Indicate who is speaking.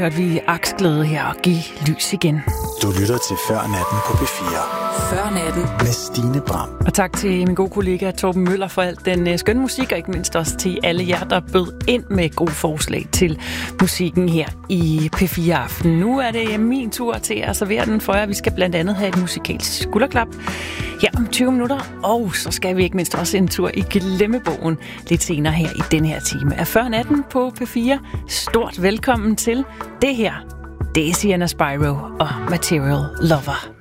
Speaker 1: Hørte vi aksglæde her og give lys igen.
Speaker 2: Du lytter til Før Natten på P4.
Speaker 3: Før Natten.
Speaker 2: Med Stine Bram.
Speaker 1: Og tak til min gode kollega Torben Møller for alt den skønne musik, og ikke mindst også til alle jer, der bød ind med gode forslag til musikken her i P4 Aften. Nu er det min tur til at servere den for jer. Vi skal blandt andet have et musikalsk skulderklap her om 20 minutter, og så skal vi ikke mindst også en tur i glemmebogen lidt senere her i den her time af Før Natten på P4. Stort velkommen til det her. Det er Sienna Spyro og Material Lover.